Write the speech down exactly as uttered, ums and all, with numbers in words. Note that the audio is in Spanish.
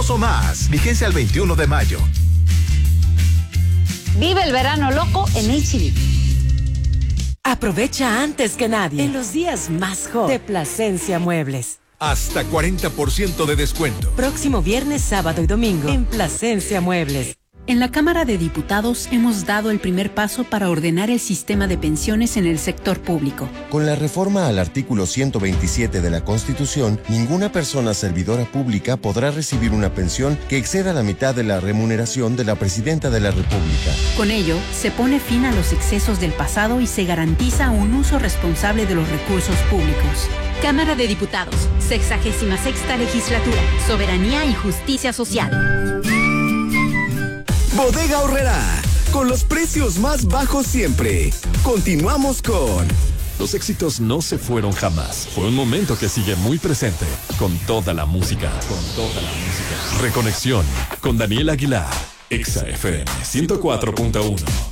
o más. Vigencia el veintiuno de mayo. Vive el verano loco en H E B. Aprovecha antes que nadie en los días más hot de Plasencia Muebles. Hasta cuarenta por ciento de descuento. Próximo viernes, sábado y domingo en Plasencia Muebles. En la Cámara de Diputados hemos dado el primer paso para ordenar el sistema de pensiones en el sector público. Con la reforma al artículo ciento veintisiete de la Constitución, ninguna persona servidora pública podrá recibir una pensión que exceda la mitad de la remuneración de la Presidenta de la República. Con ello, se pone fin a los excesos del pasado y se garantiza un uso responsable de los recursos públicos. Cámara de Diputados, sexagésima sexta legislatura, soberanía y justicia social. Bodega Aurrerá, con los precios más bajos siempre. Continuamos con... Los éxitos no se fueron jamás. Fue un momento que sigue muy presente. Con toda la música. Con toda la música. Reconexión con Daniel Aguilar. Exa F M ciento cuatro punto uno.